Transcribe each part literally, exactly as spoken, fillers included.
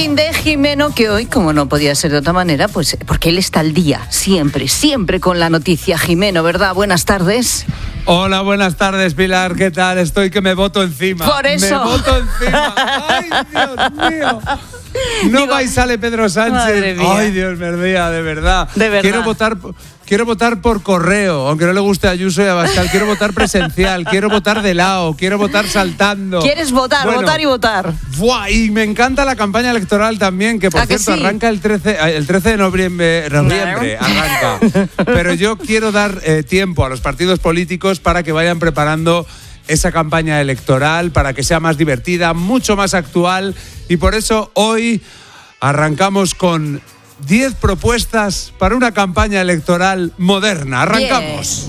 rating de Jimeno, que hoy, como no podía ser de otra manera, pues porque él está al día, siempre, siempre con la noticia. Jimeno, ¿verdad? Buenas tardes. Hola, buenas tardes, Pilar. ¿Qué tal? Estoy que me boto encima. Por eso. Me boto encima. ¡Ay, Dios mío! No Digo, va y sale Pedro Sánchez. madre mía. Ay, Dios mío, de verdad. De verdad. Quiero votar, quiero votar por correo, aunque no le guste a Ayuso y a Abascal. Quiero votar presencial, quiero votar de lado, quiero votar saltando. ¿Quieres votar, Bueno, votar y votar? ¡Buah! Y me encanta la campaña electoral también, que por ¿A que cierto sí? arranca el trece, el trece de noviembre, noviembre arranca. Pero yo quiero dar eh, tiempo a los partidos políticos para que vayan preparando esa campaña electoral, para que sea más divertida, mucho más actual, y por eso hoy arrancamos con diez propuestas para una campaña electoral moderna. Arrancamos.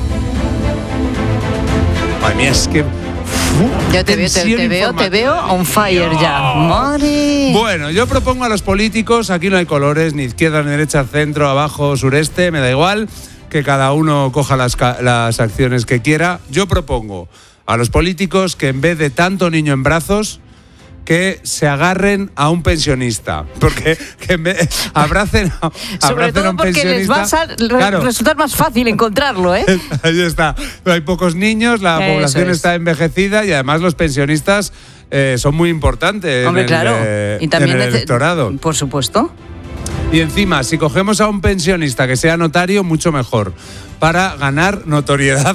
Ay, mía, es que Yo te veo, te, te veo, te veo on fire ya. Madre. Bueno, yo propongo a los políticos, aquí no hay colores, ni izquierda, ni derecha, centro, abajo, sureste, me da igual, que cada uno coja las, las acciones que quiera. Yo propongo a los políticos que en vez de tanto niño en brazos, que se agarren a un pensionista, porque que en vez, abracen, a, Sobre abracen todo a un porque les va a pensionista. sal- Claro. resultar más fácil encontrarlo, ¿eh? Ahí está. Hay pocos niños, la Eso población es. está envejecida y además los pensionistas eh, son muy importantes Hombre, en, claro. el, eh, Y también en el nece- electorado. Por supuesto. Y encima, si cogemos a un pensionista que sea notario, mucho mejor, para ganar notoriedad.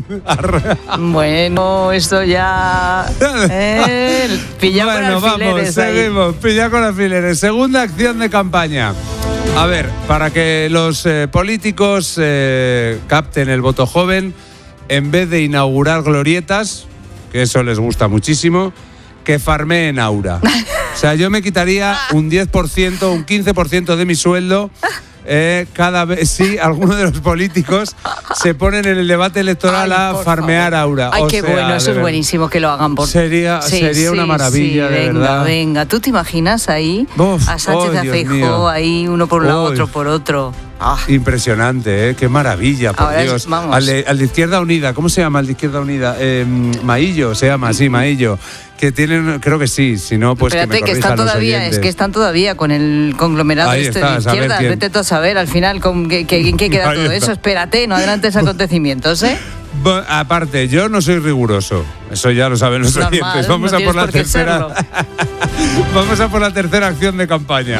Bueno, esto ya... Eh, pilla Bueno, con alfileres vamos, ahí. seguimos. Pilla con alfileres. Segunda acción de campaña. A ver, para que los eh, políticos eh, capten el voto joven, en vez de inaugurar glorietas, que eso les gusta muchísimo, que farmeen Aura. O sea, yo me quitaría un diez por ciento, un quince por ciento de mi sueldo eh, cada vez si alguno de los políticos se ponen en el debate electoral Ay, a por farmear favor. Aura. Ay, O qué sea, bueno, de eso es verdad. buenísimo que lo hagan. Por... Sería- sería una maravilla, sí, de venga, verdad. Venga, ¿tú te imaginas ahí Uf, a Sánchez oh, de Dios Feijóo, mío. ahí uno por un lado, Uy. otro por otro? Ah, Impresionante, ¿eh? Qué maravilla, por Ahora es- Dios. vamos. Al de, al de Izquierda Unida, ¿cómo se llama el de Izquierda Unida? Eh, Maillo, se llama así, Maillo. Que tienen, creo que sí, si no, pues espérate, que me que están corrijan los todavía, es oyentes. que están todavía con el conglomerado Ahí este está, de a saber izquierda. quién. Vete tú a saber al final con qué, qué- en qué queda Ahí todo está. eso. Espérate, no adelantes acontecimientos, ¿eh? Bo- Aparte, yo no soy riguroso. Eso ya lo saben los Normal, oyentes. Vamos no a por tienes la por qué tercera. serlo. Vamos a por la tercera acción de campaña.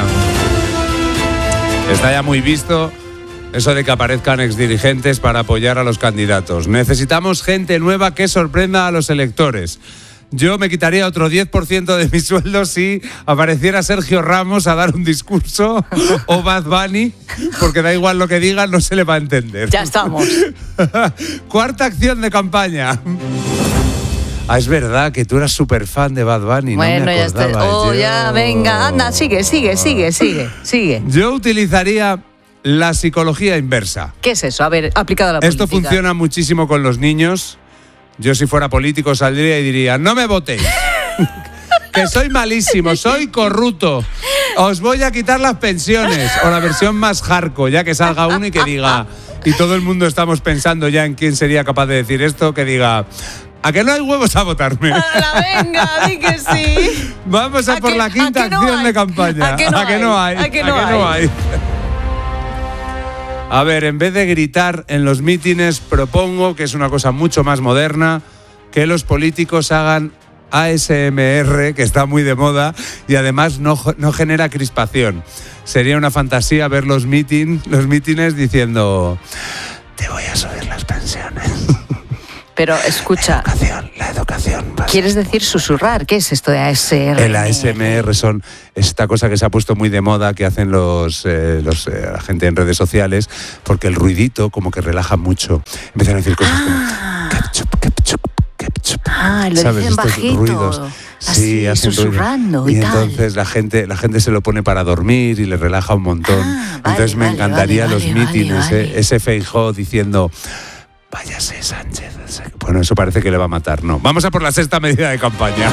Está ya muy visto eso de que aparezcan exdirigentes para apoyar a los candidatos. Necesitamos gente nueva que sorprenda a los electores. Yo me quitaría otro diez por ciento de mi sueldo si apareciera Sergio Ramos a dar un discurso o Bad Bunny, porque da igual lo que diga, no se le va a entender. Ya estamos. Cuarta acción de campaña. Ah, es verdad que tú eras súper fan de Bad Bunny. Bueno, no me ya está. acordaba Oh, yo. ya, venga, anda, sigue, sigue, sigue, sigue, sigue. Yo utilizaría la psicología inversa. ¿Qué es eso? A ver, aplicado a la Esto política. funciona muchísimo con los niños. Yo si fuera político saldría y diría, no me votéis. Que soy malísimo, soy corrupto. Os voy a quitar las pensiones. O la versión más hardcore, ya que salga uno y que diga, y todo el mundo estamos pensando ya en quién sería capaz de decir esto, que diga, ¿a que no hay huevos a votarme? ¡Hala, venga, di que sí! Vamos a, ¿A por que- la a quinta que no acción hay? de campaña. ¿A que no ¿A que no hay? hay? ¿A que no hay? hay? A ver, en vez de gritar en los mítines, propongo, que es una cosa mucho más moderna, que los políticos hagan A S M R, que está muy de moda, y además no, no genera crispación. Sería una fantasía ver los, mitin, los mítines diciendo, te voy a subir las pensiones. Pero escucha, La educación, la educación. va a ser ¿quieres decir susurrar? ¿Qué es esto de A S M R? El A S M R son esta cosa que se ha puesto muy de moda, que hacen los, eh, los eh, la gente en redes sociales, porque el ruidito como que relaja mucho. Empiezan a decir cosas Ah. como ketchup, ketchup, ketchup. Ah, lo ¿Sabes? dicen Estos bajito. ruidos. Así, Sí, hacen ruido. susurrando y, Y tal. entonces la gente, la gente se lo pone para dormir y le relaja un montón. Ah, vale, entonces me vale, encantaría vale, los vale, mítines, vale, eh, vale. ese Feijóo diciendo, váyase Sánchez. Bueno, eso parece que le va a matar. No, vamos a por la sexta medida de campaña.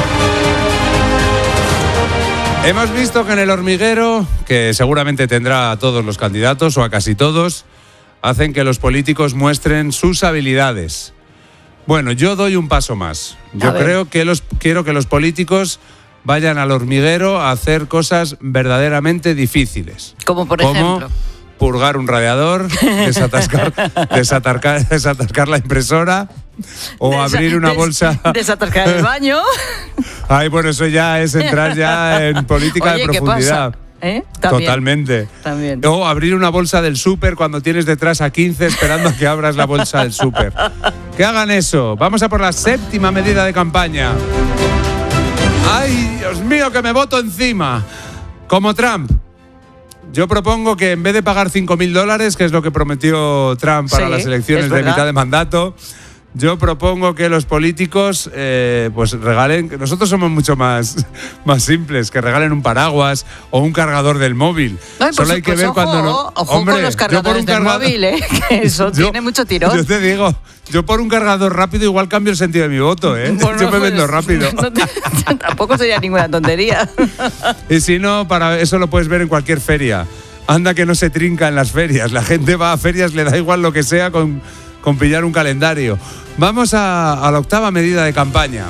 Hemos visto que en El Hormiguero, que seguramente tendrá a todos los candidatos o a casi todos, hacen que los políticos muestren sus habilidades. Bueno, yo doy un paso más. Yo A ver. creo que los quiero que los políticos vayan al hormiguero a hacer cosas verdaderamente difíciles. Como por Como ejemplo... purgar un radiador, desatascar, desatascar, desatascar la impresora o Desa- abrir una des- bolsa. Desatascar el baño. Ay, bueno, eso ya es entrar ya en política Oye, de ¿qué profundidad. pasa? ¿Eh? También. Totalmente. También. O abrir una bolsa del súper cuando tienes detrás a quince esperando a que abras la bolsa del súper. Que hagan eso. Vamos a por la séptima medida de campaña. ¡Ay, Dios mío, que me voto encima! Como Trump. Yo propongo que en vez de pagar cinco mil dólares, que es lo que prometió Trump para Sí, las elecciones es de verdad. mitad de mandato, yo propongo que los políticos eh, pues regalen, que nosotros somos mucho más, más simples, que regalen un paraguas o un cargador del móvil. Ay, Solo pues, hay que pues ver ojo, cuando no. Ojo Hombre, con los yo por cargadores un del cargador- móvil, ¿eh? Que eso Yo- tiene mucho tirón. Yo te digo, yo por un cargador rápido igual cambio el sentido de mi voto, ¿eh? Bueno, yo me pues, vendo rápido. no te- tampoco sería ninguna tontería. Y si no, para eso lo puedes ver en cualquier feria. Anda que no se trinca en las ferias. La gente va a ferias, le da igual lo que sea con, con pillar un calendario. Vamos a, a la octava medida de campaña.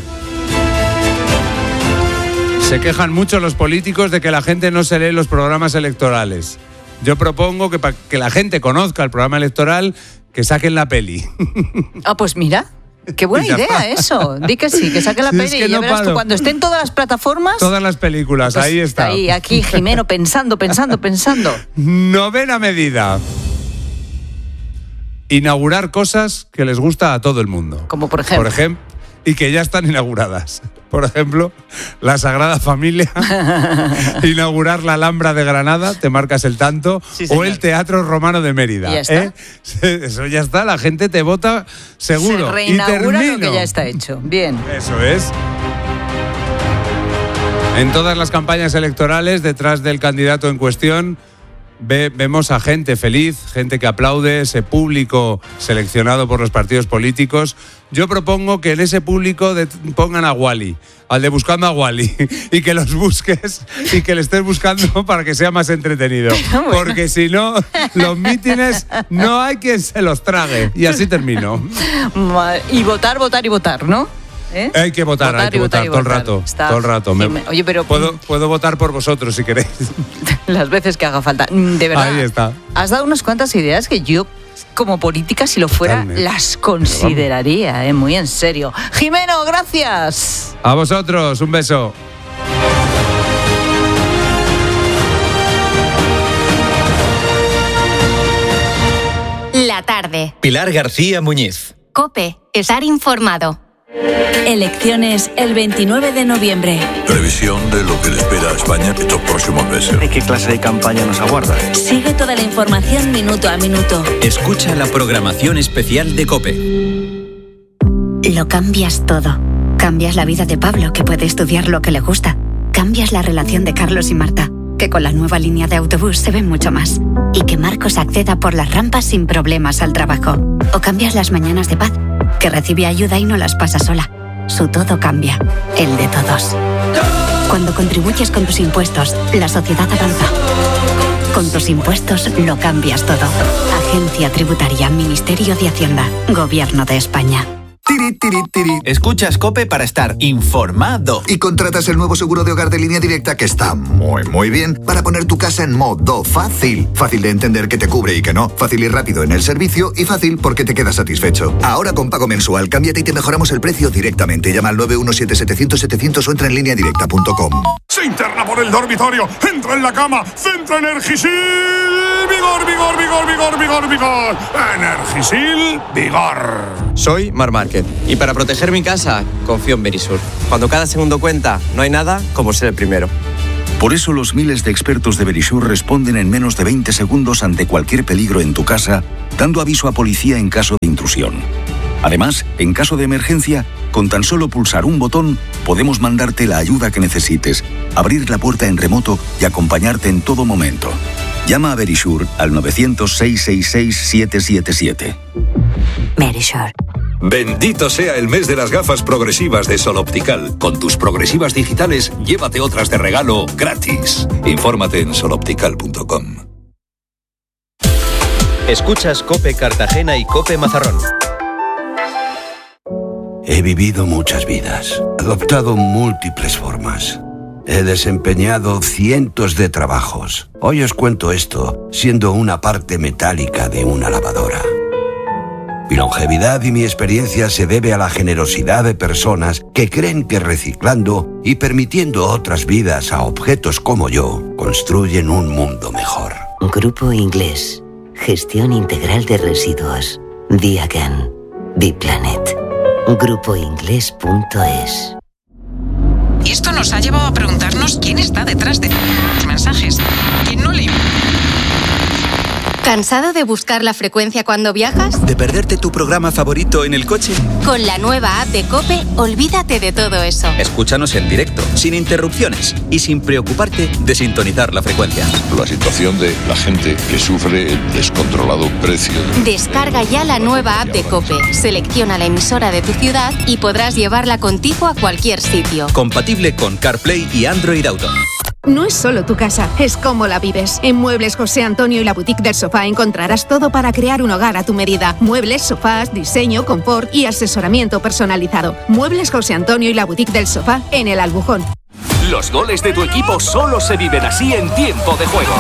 Se quejan mucho los políticos de que la gente no se lee los programas electorales. Yo propongo que para que la gente conozca el programa electoral, que saquen la peli. Ah, pues mira. Qué buena Y ya idea está. eso. Di que sí, que saque la Sí, peli es que y ya no verás tú paro. cuando estén todas las plataformas. Todas las películas, pues, ahí está. Ahí, aquí, Jimeno, pensando, pensando, pensando. Novena medida. Inaugurar cosas que les gusta a todo el mundo. Como por ejemplo. Por ejemplo, y que ya están inauguradas. Por ejemplo, la Sagrada Familia, inaugurar la Alhambra de Granada, te marcas el tanto, Sí, o señor. el Teatro Romano de Mérida. Y ya está. ¿eh? Eso ya está, la gente te vota seguro. Se y reinaugura termino. lo que ya está hecho. Bien. Eso es. En todas las campañas electorales, detrás del candidato en cuestión, ve- vemos a gente feliz, gente que aplaude, ese público seleccionado por los partidos políticos. Yo propongo que en ese público de- pongan a Wally, al de Buscando a Wally, y que los busques y que le estés buscando para que sea más entretenido. Bueno. Porque si no, los mítines no hay quien se los trague. Y así termino. Ma- Y votar, votar y votar, ¿no? ¿Eh? Hay que votar, hay y que votar, y todo el votar. rato. Está- Todo el rato. Me- Jime- Oye, pero puedo, puedo votar por vosotros si queréis. las veces que haga falta. De verdad. Ahí está. Has dado unas cuantas ideas que yo, como política, si lo fuera, Totalmente. las consideraría, ¿eh? Muy en serio. Jimeno, gracias. A vosotros, un beso. La tarde. Pilar García Muñiz. COPE. Estar informado. Elecciones el veintinueve de noviembre. Previsión de lo que le espera a España estos próximos meses. ¿Y qué clase de campaña nos aguarda? Sigue toda la información minuto a minuto. Escucha la programación especial de COPE. Lo cambias todo. Cambias la vida de Pablo, que puede estudiar lo que le gusta. Cambias la relación de Carlos y Marta, que con la nueva línea de autobús se ven mucho más. Y que Marcos acceda por las rampas sin problemas al trabajo. O cambias las mañanas de Paz, que recibe ayuda y no las pasa sola. Su todo cambia, el de todos. Cuando contribuyes con tus impuestos, la sociedad avanza. Con tus impuestos lo cambias todo. Agencia Tributaria, Ministerio de Hacienda, Gobierno de España. Tiri, tiri, tiri. Escuchas COPE para estar informado. Y contratas el nuevo seguro de hogar de Línea Directa que está muy, muy bien para poner tu casa en modo fácil. Fácil de entender que te cubre y que no. Fácil y rápido en el servicio y fácil porque te quedas satisfecho. Ahora con pago mensual, cámbiate y te mejoramos el precio directamente. Llama al nueve uno siete setecientos setecientos o entra en línea directa punto com. Se interna por el dormitorio, entra en la cama, centra Energisil. Vigor, vigor, vigor, vigor, vigor, vigor. Energisil, vigor. Soy Mar Márquez y para proteger mi casa confío en Verisur. Cuando cada segundo cuenta, no hay nada como ser el primero. Por eso los miles de expertos de Verisur responden en menos de veinte segundos ante cualquier peligro en tu casa, dando aviso a policía en caso de intrusión. Además, en caso de emergencia, con tan solo pulsar un botón, podemos mandarte la ayuda que necesites, abrir la puerta en remoto y acompañarte en todo momento. Llama a Verisur al nueve cero cero, seis seis seis, siete siete siete. Verisur. Bendito sea el mes de las gafas progresivas de Sol Optical. Con tus progresivas digitales, llévate otras de regalo gratis. Infórmate en sol optical punto com. Escuchas COPE Cartagena y COPE Mazarrón. He vivido muchas vidas, adoptado múltiples formas. He desempeñado cientos de trabajos. Hoy os cuento esto, siendo una parte metálica de una lavadora. Mi longevidad y mi experiencia se debe a la generosidad de personas que creen que reciclando y permitiendo otras vidas a objetos como yo, construyen un mundo mejor. Grupo Inglés. Gestión integral de residuos. Diagan. Biplanet. grupo inglés punto es. Y esto nos ha llevado a preguntarnos quién está detrás de los mensajes. ¿Quién no le... ¿Cansado de buscar la frecuencia cuando viajas? ¿De perderte tu programa favorito en el coche? Con la nueva app de COPE, olvídate de todo eso. Escúchanos en directo, sin interrupciones y sin preocuparte de sintonizar la frecuencia. La situación de la gente que sufre el descontrolado precio. De... Descarga ya la nueva app de COPE, selecciona la emisora de tu ciudad y podrás llevarla contigo a cualquier sitio. Compatible con CarPlay y Android Auto. No es solo tu casa, es cómo la vives. En Muebles José Antonio y la Boutique del Sofá encontrarás todo para crear un hogar a tu medida. Muebles, sofás, diseño, confort y asesoramiento personalizado. Muebles José Antonio y la Boutique del Sofá en El Albujón. Los goles de tu equipo solo se viven así en tiempo de juego.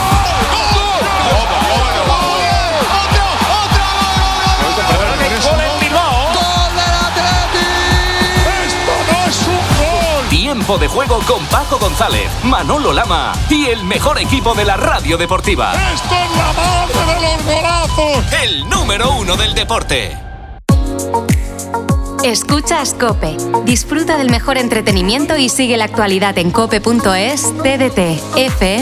Tiempo de juego con Paco González, Manolo Lama y el mejor equipo de la radio deportiva. ¡Esto es la madre de los golazos! El número uno del deporte. Escuchas COPE. Disfruta del mejor entretenimiento y sigue la actualidad en cope punto es, T D T, F M